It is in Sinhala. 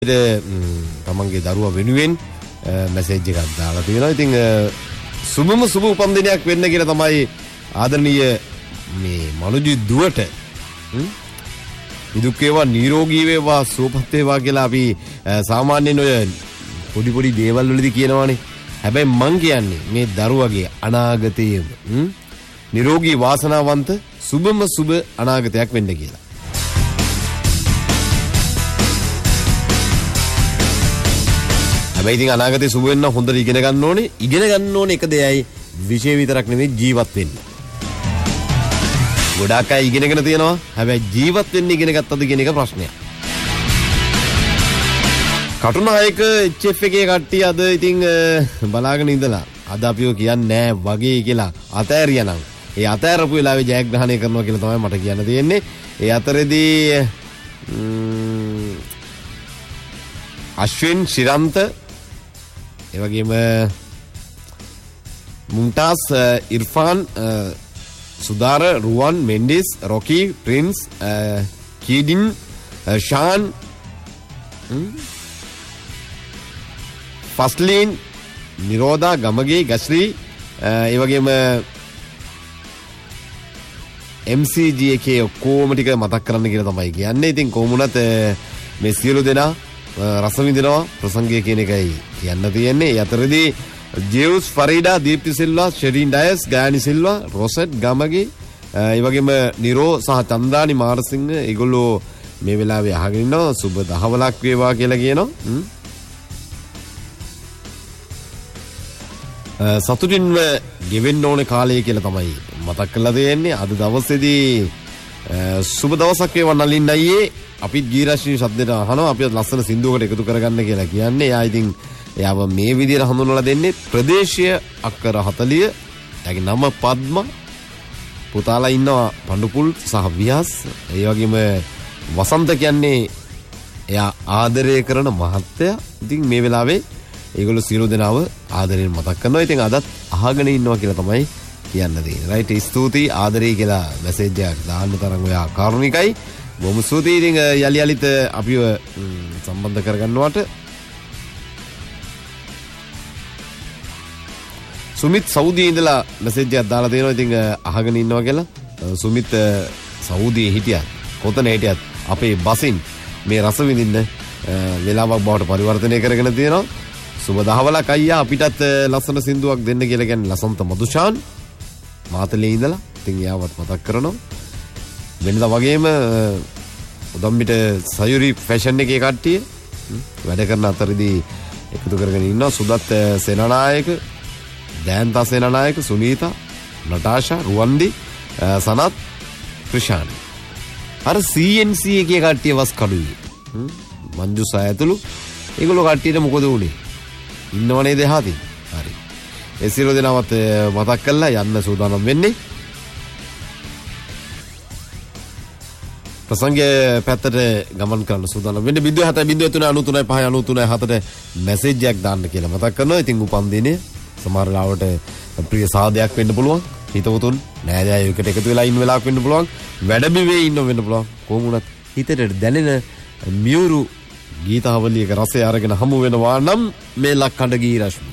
තමන්ගේ දරුවා වෙනුවෙන් මැසේජ් එකක් දාලා තියෙනවා. ඉතින් සුබම සුබ උපන්දිනයක් වෙන්න කියලා තමයි ආදරණීය මේ මනුජි දුවට නිදුක් වේවා නිරෝගී වේවා සුවපත් වේවා කියලා අපි සාමාන්‍යයෙන් ඔය පොඩි පොඩි දේවල් වලදී කියනවානේ. හැබැයි මං කියන්නේ මේ දරුවගේ අනාගතයේම නිරෝගී වාසනාවන්ත සුබම සුබ අනාගතයක් වෙන්න කියලා. හැබැයි ඉතින් අනාගතේ සුබ වෙන්න හොඳට ඉගෙන ගන්න ඕනේ. ඉගෙන ගන්න ඕනේ එක දෙයයි විෂය විතරක් නෙමෙයි ජීවත් වෙන්න. ගොඩාක් අය ඉගෙනගෙන තියෙනවා. හැබැයි ජීවත් වෙන්න ඉගෙන ගත්තද කියන එක ප්‍රශ්නයක්. කටුනායක HF එකේ කට්ටිය අද ඉතින් බලාගෙන ඉඳලා අද අපිව කියන්නේ නෑ වගේ කියලා අතෑරියානම් ඒ අතෑරපු වෙලාවේ ජයග්‍රහණය කරනවා කියලා තමයි මට කියන්න තියෙන්නේ. ඒ අතරේදී අශ්වින් ශිරන්ත ඒ වගේම මුම්තාස් ඉර්ෆාන් සුදාර රුවන් මෙන්ඩිස් රොකි ප්‍රින්ස් කීඩින් ෂාන් ෆස්ලින් නිරෝධා ගමගේ ගස්රී ඒ වගේම MCG එකේ ඔක්කොම ටික මතක් කරන්න කියලා තමයි කියන්නේ. ඉතින් කොහොමුණත් මේ සියලු දෙනා රස විඳිනවා ප්‍රසංගය කියන එකයි කියන්න තියෙන්නේ. ඒ අතරදී ජේවුස් ෆරීඩා දීප්ති සිල්වා ෂෙරින් ඩයස් ගානි සිල්වා රොසෙට් ගමගේ ඒ වගේම නිරෝ සහ චන්දානි මාරසිංහ ඒගොල්ලෝ මේ වෙලාවේ අහගෙන ඉන්නවා සුබ දහවලක් වේවා කියලා කියනවා. සතුටින්ම ගෙවෙන්න ඕනේ කාලය කියලා තමයි මතක් කරලා තියෙන්නේ. අද දවසේදී සුබ දවසක් වේවා නලින් අයියේ. අපිත් ගීරශ්‍රී ශබ්දයට අහනවා අපි ලස්සන සින්දුවකට එකතු කරගන්න කියලා කියන්නේ. එයා ඉතින් එයාව මේ විදිහට හඳුන්වලා දෙන්නේ ප්‍රදේශීය අක්කර 40. එයාගේ නම පද්ම. පුතාලා ඉන්නවා පඬුපුල් සහ විහස්. ඒ වගේම වසන්ත කියන්නේ එයා ආදරය කරන මහත්තයා. ඉතින් මේ වෙලාවේ ඒගොල්ලෝ සියලු දෙනාව ආදරයෙන් මතක් කරනවා. ඉතින් අදත් අහගෙන ඉන්නවා කියලා තමයි කියන්න තියෙන්නේ. රයිට් ස්තුතියි ආදරේ කියලා මැසේජ් එකක් දාන්න තරම් ඔයා කාරුණිකයි. බොහොම ස්තුතියි. ඉතින් යලි යලිත් අපිව සම්බන්ධ කරගන්නවට සුමිත් සෞදියේ ඉඳලා මැසේජ් එකක් දාලා තියෙනවා. ඉතින් අහගෙන ඉන්නවා කියලා. සුමිත් සෞදියේ හිටියත් කොතන හිටියත් අපේ බසින් මේ රස විඳින්න වෙලාවක් බවට පරිවර්තනය කරගෙන තියෙනවා. සුබ දහවලක් අයියා අපිටත් ලස්සන සින්දුවක් දෙන්න කියලා කියන්නේ ලසන්ත මදුෂාන් මාතලේ ඉඳලා. ඉතින් යාවත් මතක් කරනවා. වෙනදා වගේම උදම්බිට සයුරි ෆැෂන් එකේ කට්ටිය වැඩ කරන අතරදී එකතු කරගෙන ඉන්නවා. සුදත් සේනානායක, දයන්තා සේනානායක, සුනීතා, නටාෂා, රුවන්දි, සනත්, ක්‍රිෂාන්. අර CNC එකේ කට්ටිය වස් කඩුවේ. මංජුස ඇතුළු ඒගොල්ලෝ කට්ටියට මොකද උනේ? ඉන්නව නේද එහාදී? හරි. ඒ සියලු දෙනාවත් මතක් කරලා යන්න සූදානම් වෙන්නේ. ප්‍රසංගය පැත්තට ගමන් කරන්න සූදානම් වෙන්නේ. 0703935993 මැසේජ් එකක් දාන්න කියලා මතක් කරනවා. ඉතින් උපන්දිනේ සමහර ලාවට ප්‍රිය සාදයක් වෙන්න පුළුවන්. හිතවතුන් නෑදෑයෝ එකට එකතු වෙලා ඉන්න වෙලාවක් වෙන්න පුළුවන්. වැඩබිවේ ඉන්න වෙන්න පුළුවන්. කොහොම වුණත් හිතට දැනෙන මියුරු ගීතාවලියක රසය අරගෙන හමු වෙනවා නම් මේ ලක්කඩ ගී රශ්මි